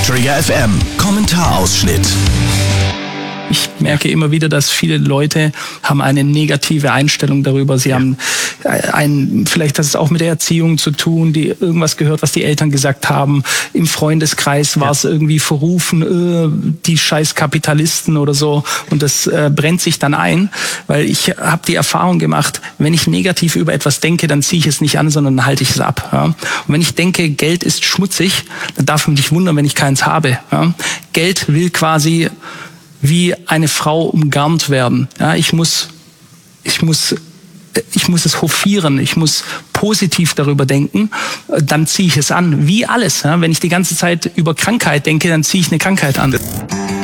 Trigger FM Kommentarausschnitt. Ich merke immer wieder, dass viele Leute haben eine negative Einstellung darüber. Sie haben vielleicht hat es auch mit der Erziehung zu tun, die irgendwas gehört, was die Eltern gesagt haben. Im Freundeskreis war es irgendwie verrufen, die scheiß Kapitalisten oder so. Und das brennt sich dann ein, weil ich habe die Erfahrung gemacht, wenn ich negativ über etwas denke, dann ziehe ich es nicht an, sondern halte ich es ab. Ja? Und wenn ich denke, Geld ist schmutzig, dann darf man nicht wundern, wenn ich keins habe. Ja? Geld will quasi wie eine Frau umgarnt werden. Ja, ich muss es hofieren, ich muss positiv darüber denken, dann ziehe ich es an. Wie alles. Ja, wenn ich die ganze Zeit über Krankheit denke, dann ziehe ich eine Krankheit an.